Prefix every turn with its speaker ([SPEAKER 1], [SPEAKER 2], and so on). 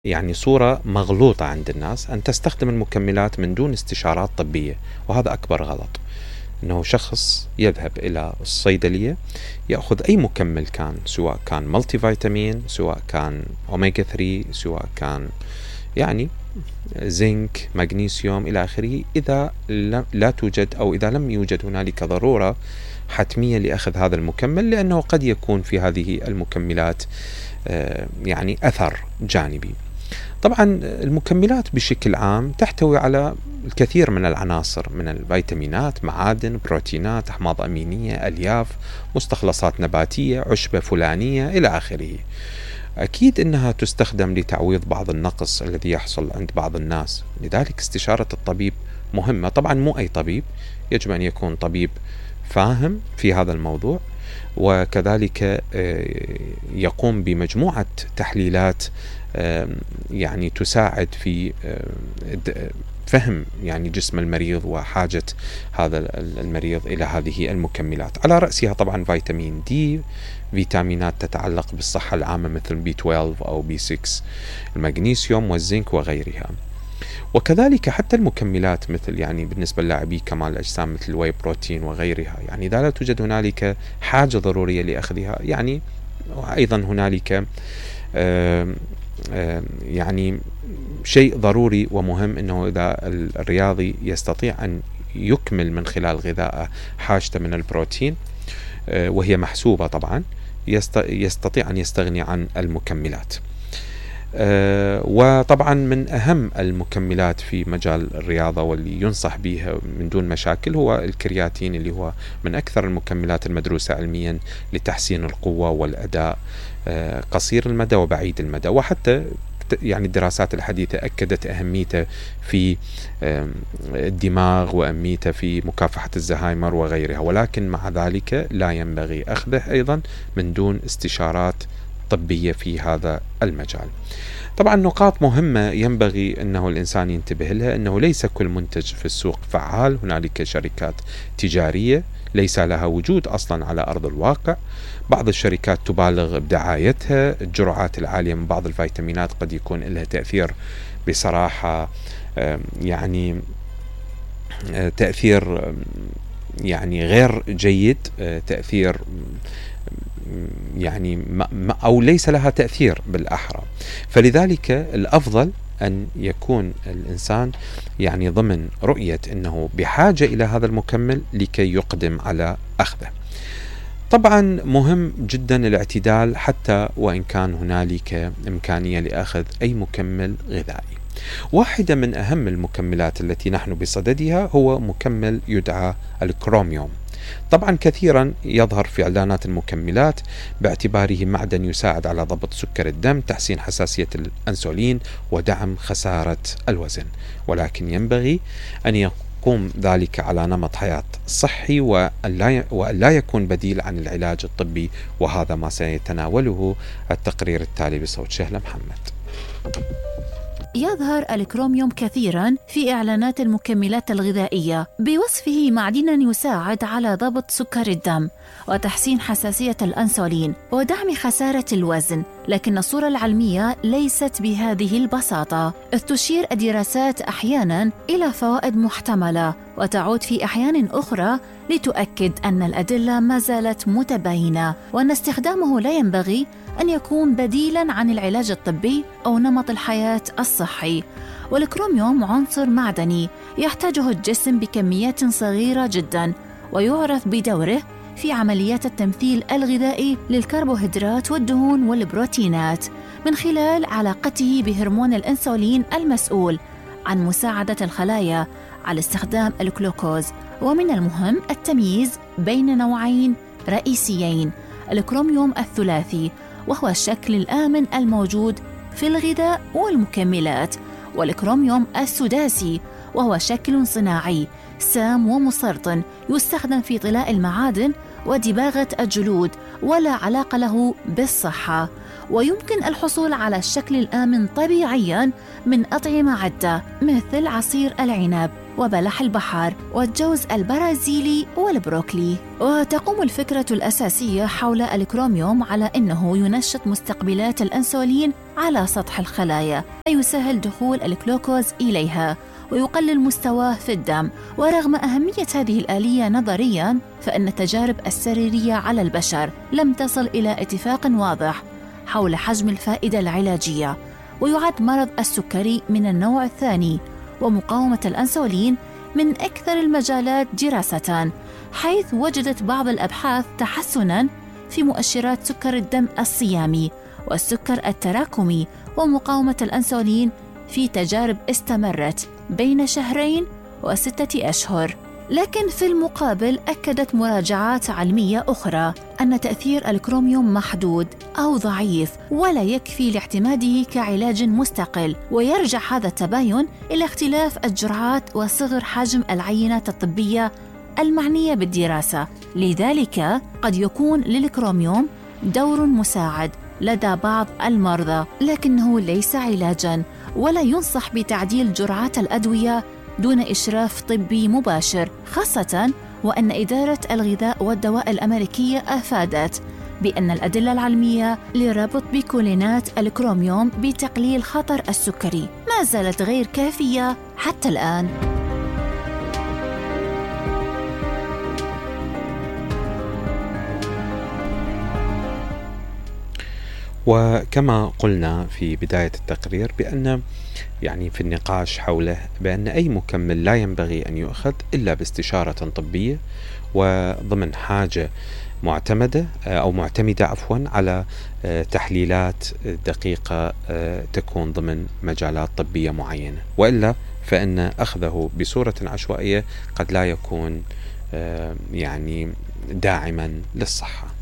[SPEAKER 1] يعني صورة مغلوطة عند الناس أن تستخدم المكملات من دون استشارات طبية، وهذا أكبر غلط. أنه شخص يذهب إلى الصيدلية يأخذ أي مكمل كان، سواء كان ملتي فيتامين، سواء كان أوميجا 3، سواء كان يعني زنك، مغنيسيوم إلى آخره، إذا لا توجد أو إذا لم يوجد هنالك ضرورة حتمية لأخذ هذا المكمل، لأنه قد يكون في هذه المكملات يعني أثر جانبي. طبعا المكملات بشكل عام تحتوي على الكثير من العناصر، من الفيتامينات، معادن، بروتينات، أحماض أمينية، ألياف، مستخلصات نباتية، عشبة فلانية إلى آخره. أكيد أنها تستخدم لتعويض بعض النقص الذي يحصل عند بعض الناس، لذلك استشارة الطبيب مهمة. طبعا مو أي طبيب، يجب أن يكون طبيب فاهم في هذا الموضوع، وكذلك يقوم بمجموعة تحليلات يعني تساعد في فهم يعني جسم المريض وحاجة هذا المريض إلى هذه المكملات. على رأسها طبعا فيتامين دي، فيتامينات تتعلق بالصحة العامة مثل بي 12 أو بي 6، المغنيسيوم والزنك وغيرها. وكذلك حتى المكملات مثل يعني بالنسبة للاعبي كمال الأجسام مثل الواي بروتين وغيرها، يعني إذا لا توجد هنالك حاجة ضرورية لأخذها، يعني أيضا هنالك يعني شيء ضروري ومهم، أنه إذا الرياضي يستطيع أن يكمل من خلال غذائه حاجته من البروتين، وهي محسوبة طبعا، يستطيع أن يستغني عن المكملات. وطبعا من أهم المكملات في مجال الرياضة واللي ينصح بها من دون مشاكل هو الكرياتين، اللي هو من أكثر المكملات المدروسة علميا لتحسين القوة والأداء قصير المدى وبعيد المدى. وحتى يعني الدراسات الحديثة أكدت أهميته في الدماغ وأهميته في مكافحة الزهايمر وغيرها، ولكن مع ذلك لا ينبغي أخذه أيضا من دون استشارات طبية في هذا المجال. طبعا نقاط مهمة ينبغي أنه الإنسان ينتبه لها، أنه ليس كل منتج في السوق فعال. هنالك شركات تجارية ليس لها وجود أصلا على أرض الواقع، بعض الشركات تبالغ بدعايتها، الجرعات العالية من بعض الفيتامينات قد يكون لها تأثير بصراحة يعني تأثير يعني غير جيد، تأثير يعني أو ليس لها تأثير بالأحرى. فلذلك الأفضل أن يكون الإنسان يعني ضمن رؤية أنه بحاجة إلى هذا المكمل لكي يقدم على أخذه. طبعا مهم جدا الاعتدال، حتى وإن كان هنالك إمكانية لأخذ أي مكمل غذائي. واحدة من أهم المكملات التي نحن بصددها هو مكمل يدعى الكروميوم. طبعا كثيرا يظهر في إعلانات المكملات باعتباره معدن يساعد على ضبط سكر الدم، تحسين حساسية الأنسولين، ودعم خسارة الوزن، ولكن ينبغي أن يقوم ذلك على نمط حياة صحي وأن لا يكون بديل عن العلاج الطبي، وهذا ما سيتناوله التقرير التالي بصوت شهلة محمد.
[SPEAKER 2] يظهر الكروميوم كثيراً في إعلانات المكملات الغذائية بوصفه معدناً يساعد على ضبط سكر الدم وتحسين حساسية الأنسولين ودعم خسارة الوزن، لكن الصورة العلمية ليست بهذه البساطة، إذ تشير الدراسات أحياناً إلى فوائد محتملة وتعود في أحيان أخرى لتؤكد أن الأدلة ما زالت متباينة، وأن استخدامه لا ينبغي أن يكون بديلاً عن العلاج الطبي أو نمط الحياة الصحي. والكروميوم عنصر معدني يحتاجه الجسم بكميات صغيرة جداً، ويعرف بدوره في عمليات التمثيل الغذائي للكربوهيدرات والدهون والبروتينات من خلال علاقته بهرمون الأنسولين المسؤول عن مساعدة الخلايا على استخدام الجلوكوز. ومن المهم التمييز بين نوعين رئيسيين: الكروميوم الثلاثي وهو الشكل الآمن الموجود في الغذاء والمكملات، والكروميوم السداسي وهو شكل صناعي سام ومسرطن يستخدم في طلاء المعادن ودباغة الجلود ولا علاقة له بالصحة. ويمكن الحصول على الشكل الآمن طبيعياً من أطعمة عدة مثل عصير العنب وبلح البحر والجوز البرازيلي والبروكلي. وتقوم الفكرة الأساسية حول الكروميوم على أنه ينشط مستقبلات الأنسولين على سطح الخلايا، يسهل دخول الجلوكوز إليها ويقلل مستواه في الدم. ورغم أهمية هذه الآلية نظرياً، فإن التجارب السريرية على البشر لم تصل إلى اتفاق واضح حول حجم الفائدة العلاجية. ويعد مرض السكري من النوع الثاني ومقاومة الأنسولين من أكثر المجالات دراسة، حيث وجدت بعض الأبحاث تحسناً في مؤشرات سكر الدم الصيامي والسكر التراكمي ومقاومة الأنسولين في تجارب استمرت بين 2 و6 أشهر. لكن في المقابل أكدت مراجعات علمية أخرى أن تأثير الكروميوم محدود أو ضعيف ولا يكفي لاعتماده كعلاج مستقل. ويرجع هذا التباين إلى اختلاف الجرعات وصغر حجم العينات الطبية المعنية بالدراسة. لذلك قد يكون للكروميوم دور مساعد لدى بعض المرضى، لكنه ليس علاجاً، ولا ينصح بتعديل جرعات الأدوية دون إشراف طبي مباشر، خاصة وأن إدارة الغذاء والدواء الأمريكية أفادت بأن الأدلة العلمية لربط بكولينات الكروميوم بتقليل خطر السكري ما زالت غير كافية حتى الآن.
[SPEAKER 1] وكما قلنا في بداية التقرير بأن في النقاش حوله بأن أي مكمل لا ينبغي أن يؤخذ إلا باستشارة طبية وضمن حاجة معتمدة على تحليلات دقيقة تكون ضمن مجالات طبية معينة، وإلا فإن أخذه بصورة عشوائية قد لا يكون داعما للصحة.